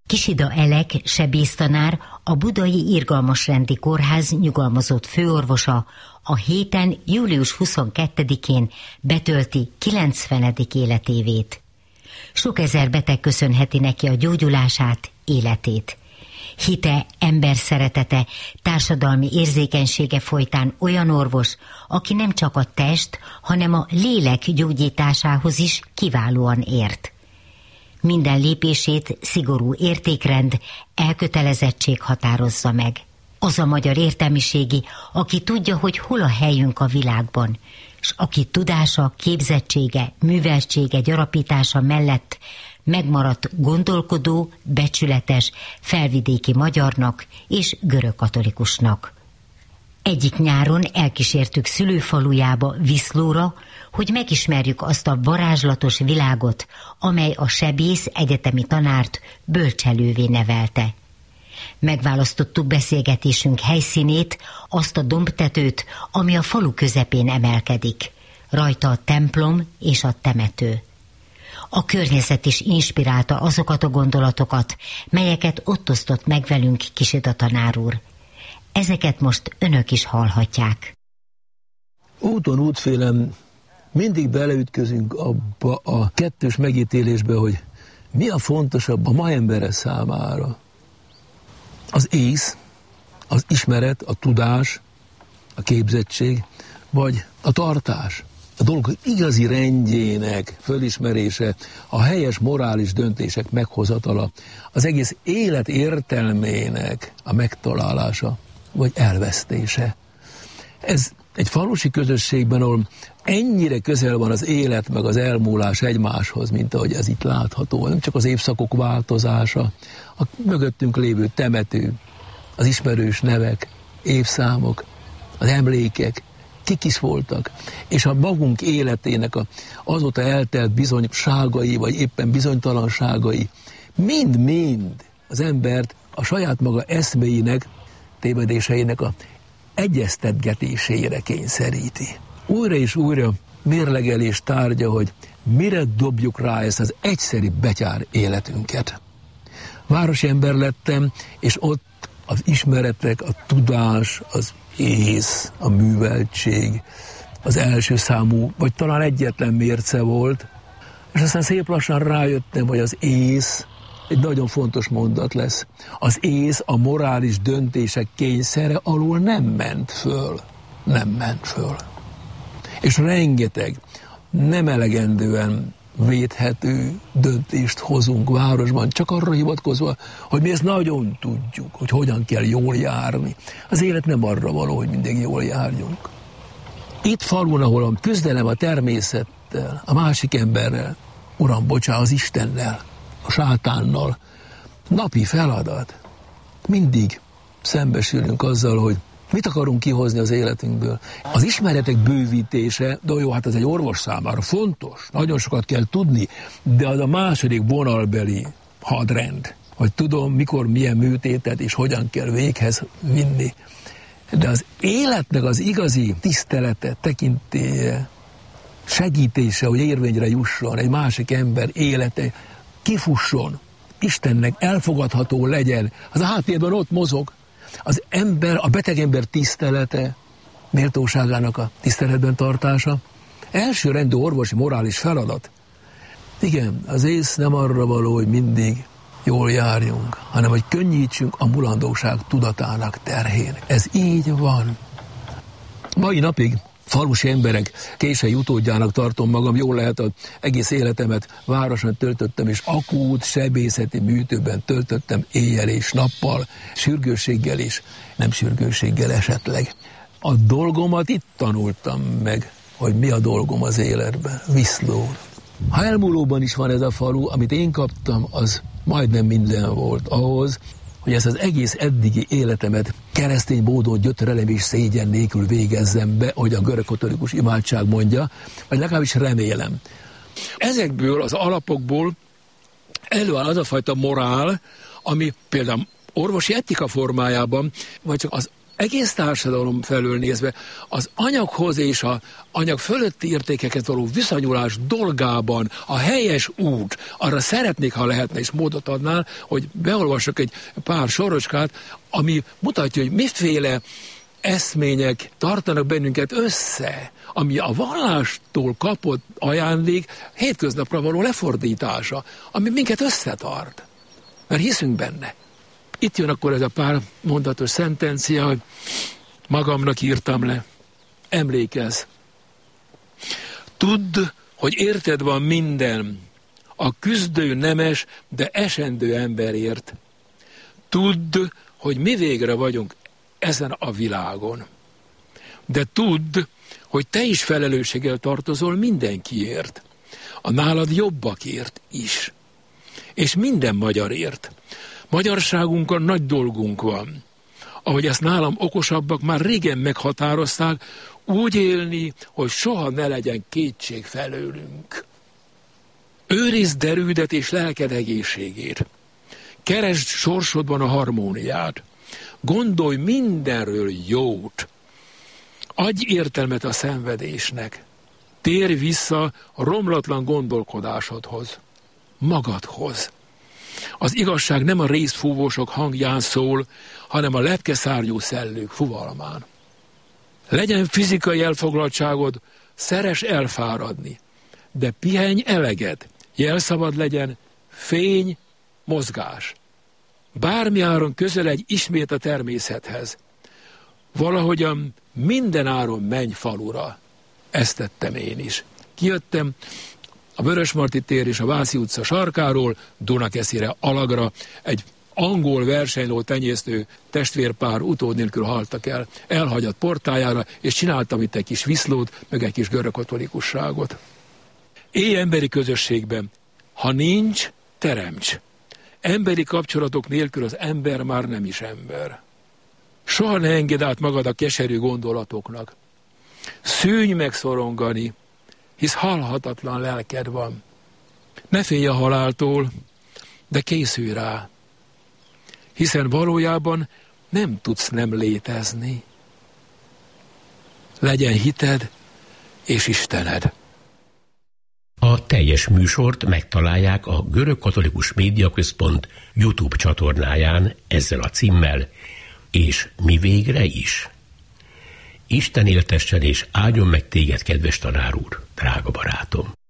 Kisida Elek sebésztanár, a Budai Irgalmasrendi Kórház nyugalmazott főorvosa a héten, július 22-én betölti 90. életévét. Sok ezer beteg köszönheti neki a gyógyulását, életét. Hite, emberszeretete, társadalmi érzékenysége folytán olyan orvos, aki nem csak a test, hanem a lélek gyógyításához is kiválóan ért. Minden lépését szigorú értékrend, elkötelezettség határozza meg. Az a magyar értelmiségi, aki tudja, hogy hol a helyünk a világban, s aki tudása, képzettsége, műveltsége, gyarapítása mellett megmaradt gondolkodó, becsületes, felvidéki magyarnak és görögkatolikusnak. Egyik nyáron elkísértük szülőfalujába, Viszlóra, hogy megismerjük azt a varázslatos világot, amely a sebész egyetemi tanárt bölcselővé nevelte. Megválasztottuk beszélgetésünk helyszínét, azt a dombtetőt, ami a falu közepén emelkedik. Rajta a templom és a temető. A környezet is inspirálta azokat a gondolatokat, melyeket ott osztott meg velünk Kisida tanár úr. Ezeket most önök is hallhatják. Úton útfélen mindig beleütközünk abba a kettős megítélésbe, hogy mi a fontosabb a ma embere számára. Az ész, az ismeret, a tudás, a képzettség, vagy a tartás. A dolgok igazi rendjének fölismerése, a helyes morális döntések meghozatala, az egész élet értelmének a megtalálása, vagy elvesztése. Ez egy falusi közösségben, ahol ennyire közel van az élet meg az elmúlás egymáshoz, mint ahogy ez itt látható. Nem csak az évszakok változása, a mögöttünk lévő temető, az ismerős nevek, évszámok, az emlékek, kik is voltak, és a magunk életének azóta eltelt bizonyságai, vagy éppen bizonytalanságai, mind-mind az embert a saját maga eszméinek, tévedéseinek a egyeztetgetésére kényszeríti. Újra és újra mérlegelés tárgya, hogy mire dobjuk rá ezt az egyszeri betyár életünket. Városi ember lettem, és ott az ismeretek, a tudás, az ész, a műveltség, az első számú, vagy talán egyetlen mérce volt, és aztán szép lassan rájöttem, hogy az ész egy nagyon fontos mondat lesz. Az ész a morális döntések kényszere alól nem ment föl. Nem ment föl. És rengeteg nem elegendően védhető döntést hozunk városban, csak arra hivatkozva, hogy mi ezt nagyon tudjuk, hogy hogyan kell jól járni. Az élet nem arra való, hogy mindig jól járjunk. Itt falun, ahol a küzdelem a természettel, a másik emberrel, Uram, bocsá, az Istennel, a sátánnal, napi feladat. Mindig szembesülünk azzal, hogy mit akarunk kihozni az életünkből. Az ismeretek bővítése, de jó, hát ez egy orvos számára fontos, nagyon sokat kell tudni, de az a második vonalbeli hadrend, hogy tudom, mikor milyen műtétet és hogyan kell véghez vinni. De az életnek az igazi tisztelete, tekintélye, segítése, hogy érvényre jusson egy másik ember élete, kifusson, Istennek elfogadható legyen, az a háttérben ott mozog. Az ember, a beteg ember tisztelete, méltóságának a tiszteletben tartása, elsőrendű orvosi morális feladat. Igen, az ész nem arra való, hogy mindig jól járjunk, hanem hogy könnyítsünk a mulandóság tudatának terhén. Ez így van. Mai napig falusi emberek késői utódjának tartom magam, jól lehet, az egész életemet városon töltöttem, és akút sebészeti műtőben töltöttem éjjel és nappal, sürgősséggel is, nem sürgősséggel esetleg. A dolgomat itt tanultam meg, hogy mi a dolgom az életben, Viszlón. Ha elmúlóban is van ez a falu, amit én kaptam, az majdnem minden volt ahhoz, hogy ezt az egész eddigi életemet keresztény módon gyötrelem és szégyen nélkül végezzem be, ahogy a görögkatolikus imádság mondja, vagy legalábbis remélem. Ezekből az alapokból előáll az a fajta morál, ami például orvosi etika formájában, vagy csak az egész társadalom felől nézve az anyaghoz és az anyag fölötti értékeket való viszonyulás dolgában a helyes út, arra szeretnék, ha lehetne és módot adnál, hogy beolvasok egy pár sorocskát, ami mutatja, hogy miféle eszmények tartanak bennünket össze, ami a vallástól kapott ajándék hétköznapra való lefordítása, ami minket összetart, mert hiszünk benne. Itt jön akkor ez a pár mondatos szentencia, hogy magamnak írtam le. Emlékezz. Tudd, hogy érted van minden, a küzdő nemes, de esendő emberért. Tudd, hogy mi végre vagyunk ezen a világon. De tudd, hogy te is felelősséggel tartozol mindenkiért. A nálad jobbakért is. És minden magyarért. Magyarságunkon nagy dolgunk van. Ahogy ezt nálam okosabbak már régen meghatározták, úgy élni, hogy soha ne legyen kétség felőlünk. Őrizd erődet és lelked egészségét. Keresd sorsodban a harmóniát. Gondolj mindenről jót. Adj értelmet a szenvedésnek. Térj vissza a romlatlan gondolkodásodhoz. Magadhoz. Az igazság nem a részfúvósok hangján szól, hanem a lepkeszárnyú szellők fuvalmán. Legyen fizikai elfoglaltságod, szeress elfáradni, de pihenj eleged, jelszabad legyen, fény, mozgás. Bármiáron közeledj ismét a természethez. Valahogyan mindenáron menj falura. Ezt tettem én is. Kijöttem a Vörösmarty tér és a Váci utca sarkáról, Dunakeszire, Alagra, egy angol versenyló tenyésztő testvérpár utód nélkül haltak el, elhagyott portájára, és csináltam itt egy kis viszlót, meg egy kis görögkatolikusságot. Élj emberi közösségben. Ha nincs, teremts. Emberi kapcsolatok nélkül az ember már nem is ember. Soha ne engedd át magad a keserű gondolatoknak. Szűnj meg szorongani, hisz halhatatlan lelked van. Ne félj a haláltól, de készülj rá, hiszen valójában nem tudsz nem létezni. Legyen hited és Istened. A teljes műsort megtalálják a Görögkatolikus Médiaközpont YouTube csatornáján ezzel a címmel, és mi végre is. Isten éltessen és áldjon meg téged, kedves tanár úr, drága barátom!